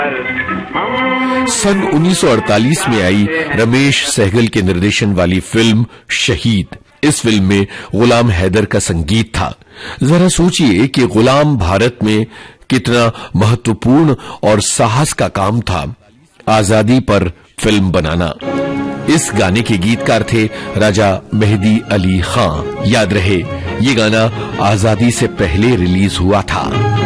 सन 1948 में आई रमेश सहगल के निर्देशन वाली फिल्म शहीद। इस फिल्म में गुलाम हैदर का संगीत था। जरा सोचिए कि गुलाम भारत में कितना महत्वपूर्ण और साहस का काम था आजादी पर फिल्म बनाना। इस गाने के गीतकार थे राजा मेहदी अली खां। याद रहे, ये गाना आजादी से पहले रिलीज हुआ था।